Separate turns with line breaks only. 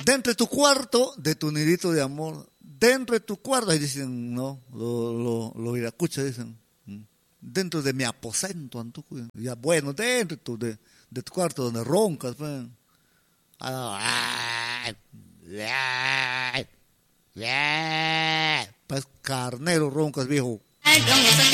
Dentro de tu cuarto, de tu nidito de amor, dentro de tu cuarto, ahí dicen, no, lo viracucha dicen, dentro de mi aposento, Antuco, ya bueno, dentro de tu cuarto donde roncas, pues. Pues carnero roncas, viejo.